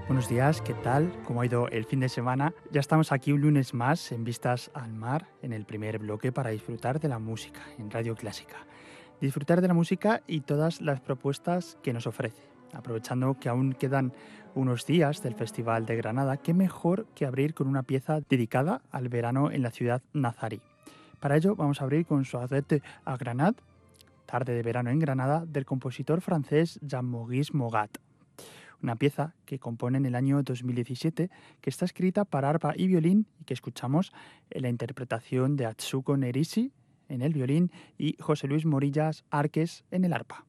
Buenos días, ¿qué tal? ¿Cómo ha ido el fin de semana? Ya estamos aquí un lunes más en Vistas al Mar, en el primer bloque para disfrutar de la música en Radio Clásica. Disfrutar de la música y todas las propuestas que nos ofrece. Aprovechando que aún quedan unos días del Festival de Granada, qué mejor que abrir con una pieza dedicada al verano en la ciudad nazarí. Para ello vamos a abrir con Soirée à Grenade, Tarde de verano en Granada, del compositor francés Jean-Maurice Mogat. Una pieza que compone en el año 2017, que está escrita para arpa y violín y que escuchamos en la interpretación de Atsuko Nerisi en el violín y José Luis Morillas Arques en el arpa.